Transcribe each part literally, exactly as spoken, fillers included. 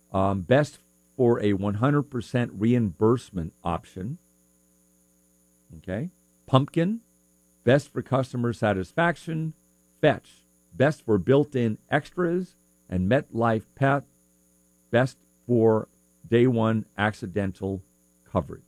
Um, best for a one hundred percent reimbursement option. Okay. Pumpkin, best for customer satisfaction. Fetch, best for built-in extras. And MetLife Pet, best for day one accidental coverage.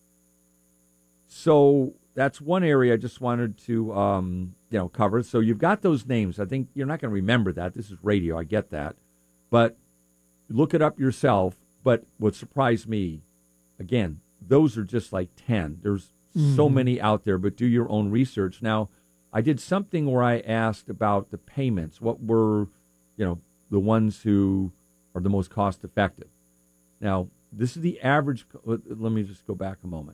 So that's one area I just wanted to um, you know cover. So you've got those names. I think you're not going to remember that. This is radio. I get that. But look it up yourself. But what surprised me, again, those are just like ten. There's mm-hmm. so many out there, but do your own research. Now, I did something where I asked about the payments. What were, you know, the ones who are the most cost effective? Now, this is the average. Let me just go back a moment.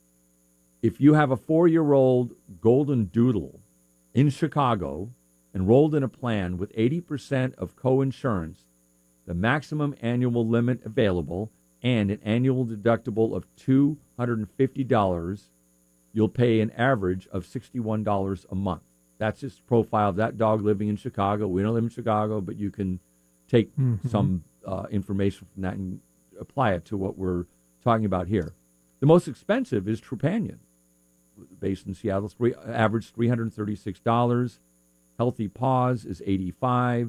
If you have a four-year-old golden doodle in Chicago enrolled in a plan with eighty percent of co-insurance, the maximum annual limit available, and an annual deductible of two hundred fifty dollars, you'll pay an average of sixty-one dollars a month. That's just a profile of that dog living in Chicago. We don't live in Chicago, but you can take mm-hmm. some uh, information from that and apply it to what we're talking about here. The most expensive is Trupanion, based in Seattle, three, average three hundred thirty-six dollars. Healthy Paws is eighty-five dollars.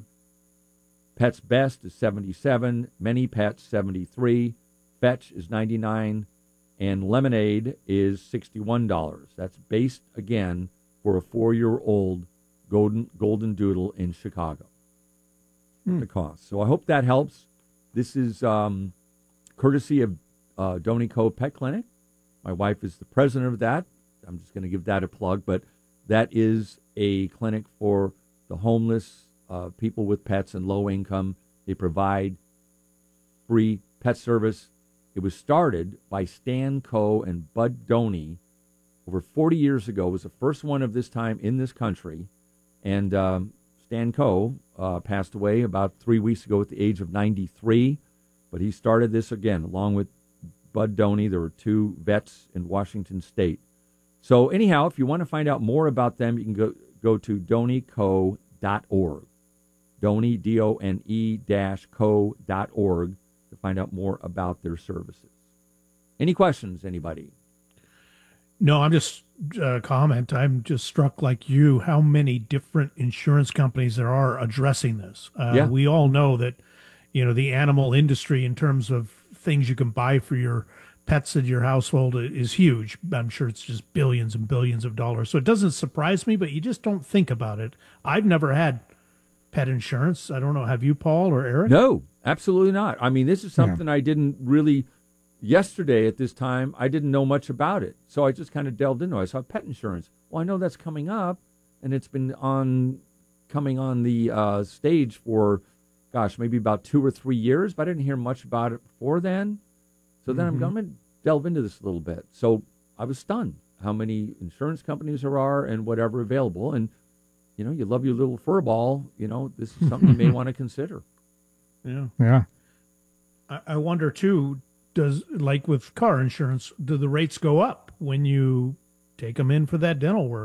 Pets Best is seventy-seven dollars. Many Pets, seventy-three dollars. Fetch is ninety-nine dollars. And Lemonade is sixty-one dollars. That's based, again, for a four-year-old golden, golden doodle in Chicago. Hmm. The cost. So I hope that helps. This is um, courtesy of uh, Donico Pet Clinic. My wife is the president of that. I'm just going to give that a plug, but that is a clinic for the homeless, uh, people with pets and low income. They provide free pet service. It was started by Stan Coe and Bud Doney over forty years ago. It was the first one of this time in this country. And um, Stan Coe uh, passed away about three weeks ago at the age of ninety-three. But he started this again, along with Bud Doney. There were two vets in Washington State. So anyhow, if you want to find out more about them, you can go, go to donico dot org. Doney, D O N E dash co dot org to find out more about their services. Any questions, anybody? No, I'm just uh, comment. I'm just struck like you how many different insurance companies there are addressing this. Uh, yeah. We all know that, you know, the animal industry in terms of things you can buy for your pets in your household is huge. I'm sure it's just billions and billions of dollars. So it doesn't surprise me, but you just don't think about it. I've never had pet insurance. I don't know. Have you, Paul or Eric? No, absolutely not. I mean, this is something yeah. I didn't really, yesterday at this time, I didn't know much about it. So I just kind of delved into it. I saw pet insurance. Well, I know that's coming up, and it's been on coming on the uh, stage for, gosh, maybe about two or three years, but I didn't hear much about it before then. So then mm-hmm. I'm going to delve into this a little bit. So I was stunned how many insurance companies there are and whatever available. And, you know, you love your little fur ball. You know, this is something you may want to consider. Yeah. Yeah. I, I wonder, too, does, like with car insurance, do the rates go up when you take them in for that dental work?